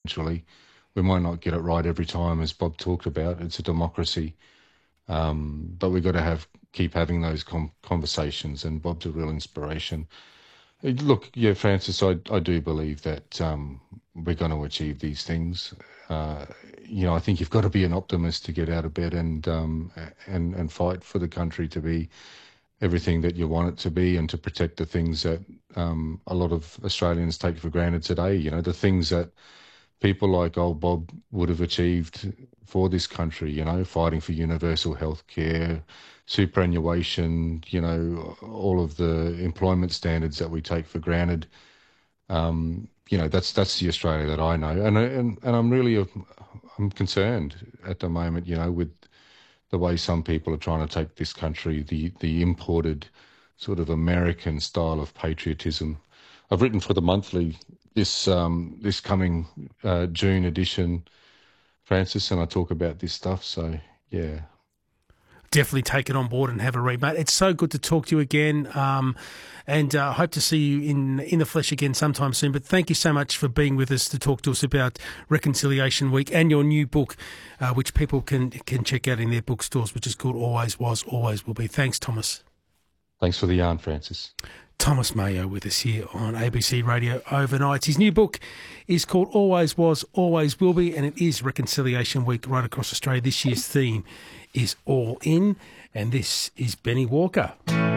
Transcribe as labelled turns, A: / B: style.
A: eventually. We might not get it right every time, as Bob talked about. It's a democracy. But we've got to keep having those conversations, and Bob's a real inspiration. Look, yeah, Francis, I do believe that we're going to achieve these things. I think you've got to be an optimist to get out of bed and fight for the country to be everything that you want it to be, and to protect the things that a lot of Australians take for granted today. The things that people like old Bob would have achieved for this country, fighting for universal health care, superannuation, all of the employment standards that we take for granted. That's the Australia that I know. And I'm concerned at the moment, with the way some people are trying to take this country, the imported sort of American style of patriotism. I've written for the Monthly this coming June edition, Francis, and I talk about this stuff. So, yeah.
B: Definitely take it on board and have a read, mate. It's so good to talk to you again, and hope to see you in the flesh again sometime soon. But thank you so much for being with us to talk to us about Reconciliation Week and your new book, which people can check out in their bookstores, which is called Always Was, Always Will Be. Thanks, Thomas.
A: Thanks for the yarn, Francis.
B: Thomas Mayo with us here on ABC Radio Overnights. His new book is called Always Was, Always Will Be, and it is Reconciliation Week right across Australia. This year's theme is All In, and this is Benny Walker.